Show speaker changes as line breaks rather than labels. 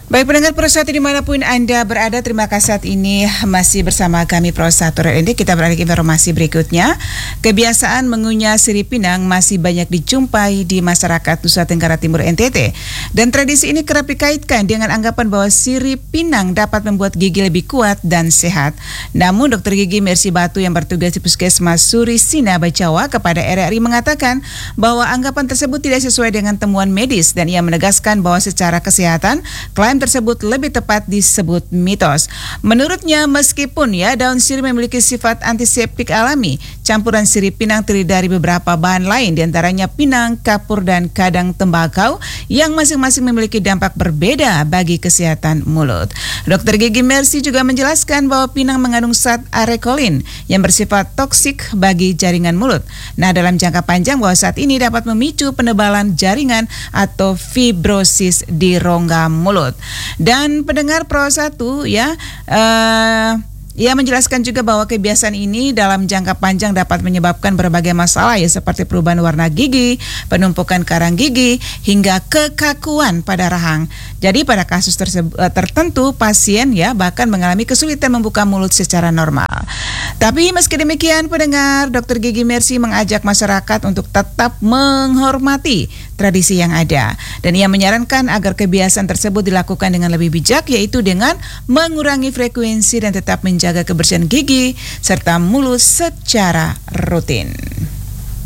Baik pendengar Pro1 dimanapun Anda berada, terima kasih saat ini masih bersama kami Pro1 RND. Kita beralih ke informasi berikutnya. Kebiasaan mengunyah sirip pinang masih banyak dijumpai di masyarakat Nusa Tenggara Timur NTT. Dan tradisi ini kerap dikaitkan dengan anggapan bahwa sirip pinang dapat membuat gigi lebih kuat dan sehat. Namun Dr. Gigi Mercy Batu yang bertugas di Puskesmas Surisina Bacawa kepada RRI mengatakan bahwa anggapan tersebut tidak sesuai dengan temuan medis, dan ia menegaskan bahwa secara kesehatan klaim tersebut lebih tepat disebut mitos. Menurutnya, meskipun daun sirip memiliki sifat antiseptik alami, campuran sirip pinang terdiri dari beberapa bahan lain, diantaranya pinang, kapur, dan kadang tembakau yang masing-masing memiliki dampak berbeda bagi kesehatan mulut. Dr. Gigi Mercy juga menjelaskan bahwa pinang mengandung zat arekolin yang bersifat toksik bagi jaringan mulut. Nah, dalam jangka panjang bahwa zat ini dapat memicu penebalan jaringan atau fibrosis di rongga mulut. Dan pendengar Pro1 ia menjelaskan juga bahwa kebiasaan ini dalam jangka panjang dapat menyebabkan berbagai masalah seperti perubahan warna gigi, penumpukan karang gigi, hingga kekakuan pada rahang. Jadi pada kasus tertentu pasien bahkan mengalami kesulitan membuka mulut secara normal. Tapi meski demikian pendengar, Dr. Gigi Mercy mengajak masyarakat untuk tetap menghormati tradisi yang ada. Dan ia menyarankan agar kebiasaan tersebut dilakukan dengan lebih bijak, yaitu dengan mengurangi frekuensi dan tetap menjaga kebersihan gigi serta mulut secara rutin.